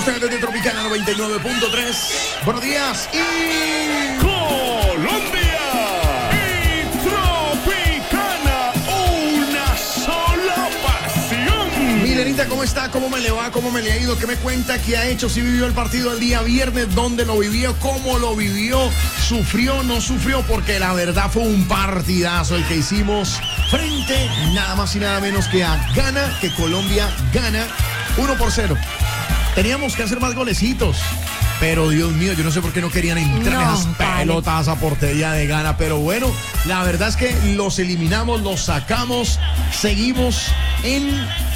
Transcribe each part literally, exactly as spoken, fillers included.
ustedes desde Tropicana noventa y nueve punto tres. Buenos días y... Colombia y Tropicana, una sola pasión. Milenita, ¿cómo está? ¿Cómo me le va? ¿Cómo me le ha ido? ¿Qué me cuenta? ¿Qué ha hecho? ¿Si vivió el partido el día viernes? ¿Dónde lo vivió? ¿Cómo lo vivió? ¿Sufrió? ¿No sufrió? Porque la verdad fue un partidazo el que hicimos frente nada más y nada menos que a Ghana, que Colombia gana uno por cero. Teníamos que hacer más golecitos, pero Dios mío, yo no sé por qué no querían entrar No, esas pelotas a portería de Ghana, pero bueno, la verdad es que los eliminamos, los sacamos, seguimos en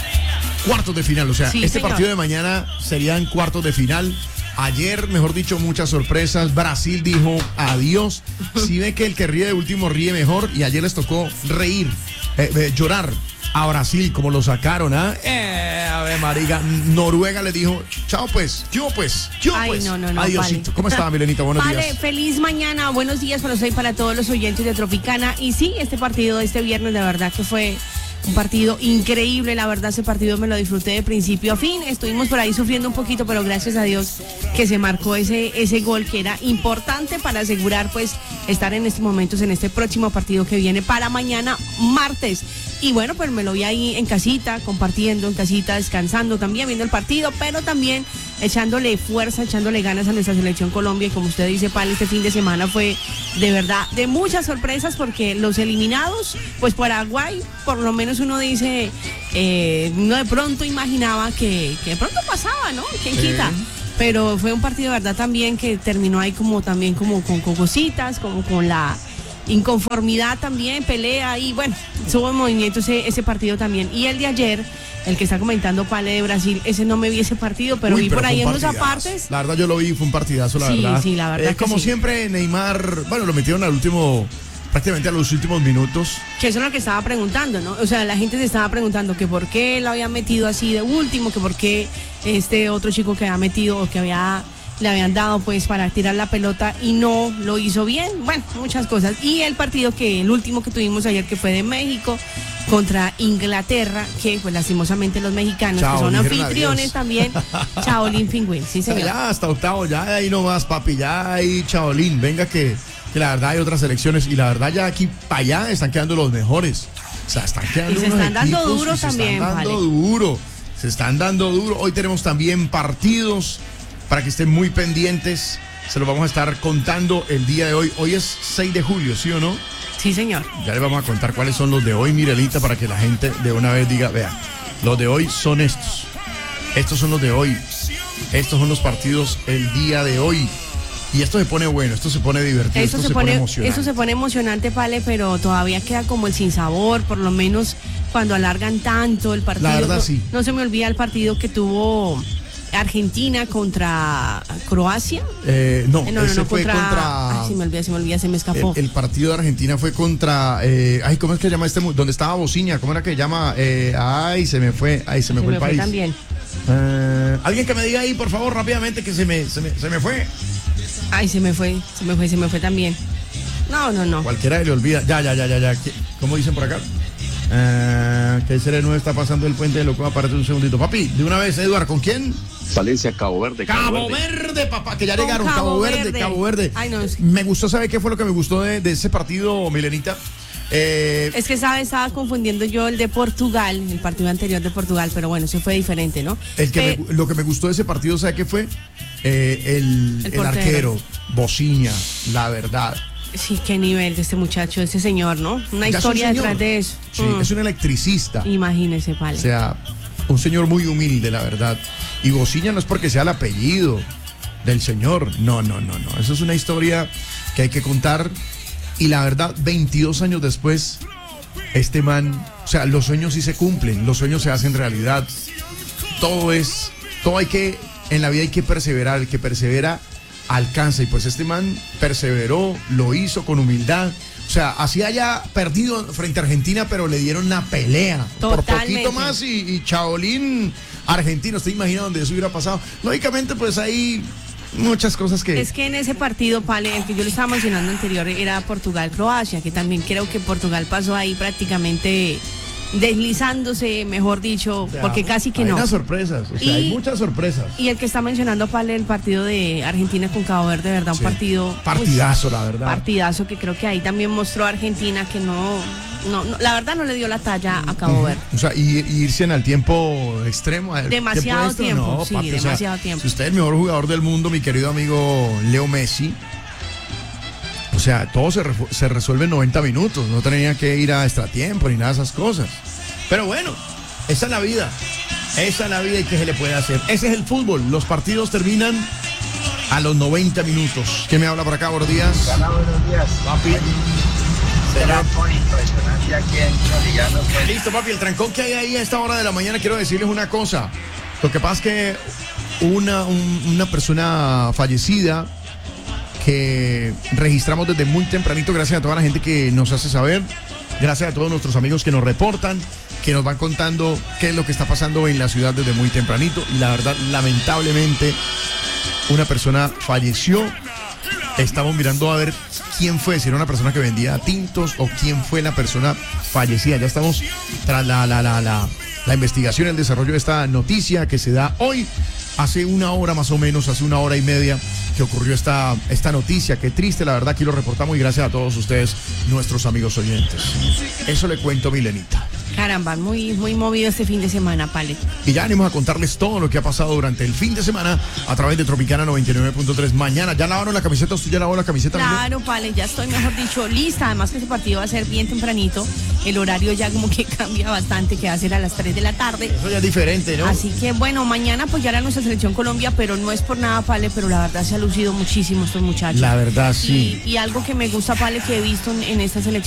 cuartos de final, o sea, Sí, este señor. partido de mañana sería en cuartos de final. Ayer, mejor dicho, muchas sorpresas. Brasil dijo adiós. Si ve que el que ríe de último ríe mejor, y ayer les tocó reír, eh, eh, llorar a Brasil, como lo sacaron, ¿ah? Eh, a ver, marica, Noruega le dijo, chao pues, yo pues, yo Ay, pues. no, no, no, Adiosito. vale. ¿Cómo está, Milenita? Buenos Vale, días. feliz mañana, buenos días para usted y para todos los oyentes de Tropicana. Y sí, este partido de este viernes, de verdad que fue un partido increíble, la verdad ese partido me lo disfruté de principio a fin. Estuvimos por ahí sufriendo un poquito, pero gracias a Dios que se marcó ese, ese gol que era importante para asegurar pues estar en estos momentos en este próximo partido que viene para mañana martes. Y bueno, pues me lo vi ahí en casita, compartiendo en casita, descansando también, viendo el partido, pero también echándole fuerza, echándole ganas a nuestra selección Colombia. Y como usted dice, Pal, este fin de semana fue de verdad de muchas sorpresas, porque los eliminados, pues Paraguay, por lo menos uno dice, eh, uno de pronto imaginaba que, que de pronto pasaba, ¿no? ¿Quién Sí. quita? Pero fue un partido de verdad también que terminó ahí como también como con, con cositas, como con la inconformidad también, pelea y bueno, subo en movimiento ese, ese partido también. Y el de ayer, el que está comentando Pale de Brasil, ese no me vi ese partido, pero Uy, vi pero por fue ahí un en los partidazo. apartes. La verdad yo lo vi, fue un partidazo, la Sí, verdad. sí, la verdad Eh, que como sí. siempre, Neymar, bueno, lo metieron al último, prácticamente a los últimos minutos. Que eso es lo que estaba preguntando, ¿no? O sea, la gente se estaba preguntando que por qué lo había metido así de último, que por qué este otro chico que había metido o que había le habían dado pues para tirar la pelota y no lo hizo bien. Bueno, muchas cosas. Y el partido que, el último que tuvimos ayer, que fue de México contra Inglaterra, que pues lastimosamente los mexicanos, Chao, que son dijeron anfitriones adiós. también, Chaolín Pingüín, sí señor. Ya hasta octavo, ya de ahí nomás, papi, ya ahí, Chaolín, venga que, que la verdad hay otras selecciones y la verdad ya aquí para allá están quedando los mejores. O sea, están quedando Y se unos están dando equipos duro y se también, están dando vale. duro, se están dando duro. Hoy tenemos también partidos para que estén muy pendientes. Se los vamos a estar contando el día de hoy. Hoy es seis de julio, ¿sí o no? Sí señor. Ya les vamos a contar cuáles son los de hoy, Mirelita, para que la gente de una vez diga, vea, los de hoy son estos. Estos son los de hoy. Estos son los partidos el día de hoy. Y esto se pone bueno, esto se pone divertido, Eso esto se, pone, emocionante. eso se pone emocionante, Pale, pero todavía queda como el sinsabor, por lo menos cuando alargan tanto el partido. La verdad, no, sí. no se me olvida el partido que tuvo Argentina contra Croacia. Eh, no, Eh, no, no, ese no, fue contra... contra... Ay, se me olvida, se me olvida, se me escapó. El, el partido de Argentina fue contra... eh, ay, ¿cómo es que se llama este? mu- ¿Dónde estaba Bociña? ¿Cómo era que se llama? Eh, ay, se me fue, ay, se me se fue me el fue país. también. Eh, alguien que me diga ahí, por favor, rápidamente, que se me, se me, se me fue. Ay, se me fue, se me fue, se me fue también. No, no, no. Cualquiera le olvida. Ya, ya, ya, ya, ya. ¿Qué- ¿Cómo dicen por acá? Eh, que el sereno está pasando el puente de Locoa. Apárate un segundito. Papi, de una vez, Eduard, ¿con quién? Valencia, Cabo Verde. Cabo Verde, papá, que ya Con llegaron. Cabo Cabo Verde, Verde. Cabo Verde. Ay, no, es- Me gustó, ¿sabe qué fue lo que me gustó de, de ese partido, Milenita? Eh, Es que sabe, estaba confundiendo yo el de Portugal, el partido anterior de Portugal, pero bueno, eso fue diferente, ¿no? el que Pe- me- lo que me gustó de ese partido, ¿sabe qué fue? Eh, el, El el portero. arquero, Bociña, la verdad. Sí, qué nivel de este muchacho, de este señor, ¿no? Una Ya es un historia señor. detrás de eso. Sí, Mm. es un electricista. Imagínese, Pale. O sea, un señor muy humilde, la verdad. Y Bociña no es porque sea el apellido del señor. No, no, no, no. Eso es una historia que hay que contar. Y la verdad, veintidós años después, este man, o sea, los sueños sí se cumplen, los sueños se hacen realidad. Todo es, todo hay que, en la vida hay que perseverar, el que persevera alcanza. Y pues este man perseveró, lo hizo con humildad. O sea, así haya perdido frente a Argentina, pero le dieron una pelea. Por Totalmente. poquito más y, y Chaolín argentino. ¿Usted imagina donde eso hubiera pasado? Lógicamente, pues hay muchas cosas que... Es que en ese partido, Pale, el que yo le estaba mencionando anterior, era Portugal-Croacia, que también creo que Portugal pasó ahí prácticamente deslizándose, mejor dicho, O sea, porque casi que hay no. unas sorpresas, o sea, Y- hay muchas sorpresas. Y el que está mencionando, Pale, el partido de Argentina con Cabo Verde, de verdad, un Sí. partido... Partidazo, uy, la verdad. Partidazo que creo que ahí también mostró a Argentina que no, no, no, la verdad no le dio la talla a Cabo Verde. O sea, y, y irse en el tiempo extremo. al Demasiado extra, tiempo, no, sí, papi, o sea, demasiado tiempo. Si usted es el mejor jugador del mundo, mi querido amigo Leo Messi, o sea, todo se, refu- se resuelve en noventa minutos. No tenía que ir a extratiempo ni nada de esas cosas. Pero bueno, esa es la vida. Esa es la vida y qué se le puede hacer. Ese es el fútbol. Los partidos terminan a los noventa minutos. ¿Quién me habla por acá, buenos días? Hola, buenos días. Papi. Será muy impresionante aquí en Chorillano. Pues, Listo, papi, el trancón que hay ahí a esta hora de la mañana, quiero decirles una cosa. Lo que pasa es que una, un- una persona fallecida que registramos desde muy tempranito, gracias a toda la gente que nos hace saber, gracias a todos nuestros amigos que nos reportan, que nos van contando qué es lo que está pasando en la ciudad desde muy tempranito. Y la verdad, lamentablemente, una persona falleció. Estamos mirando a ver quién fue, si era una persona que vendía tintos o quién fue la persona fallecida. Ya estamos tras la, la, la, la, la investigación, el desarrollo de esta noticia que se da hoy, hace una hora más o menos, hace una hora y media que ocurrió esta, esta noticia. Qué triste, la verdad, aquí lo reportamos y gracias a todos ustedes, nuestros amigos oyentes. Eso le cuento, Milenita. Caramba, muy, muy movido este fin de semana, Pale. Y ya venimos a contarles todo lo que ha pasado durante el fin de semana a través de Tropicana noventa y nueve punto tres. Mañana, ¿ya lavaron la camiseta? ¿Usted ya lavó la camiseta? Miguel? Claro, Pale, ya estoy, mejor dicho, lista. Además que ese partido va a ser bien tempranito. El horario ya como que cambia bastante, que va a ser a las tres de la tarde. Eso ya es diferente, ¿no? Así que bueno, mañana apoyará a nuestra selección Colombia, pero no es por nada, Pale, pero la verdad se ha lucido muchísimo estos muchachos. La verdad, sí. Y, y algo que me gusta, Pale, que he visto en, en esta selección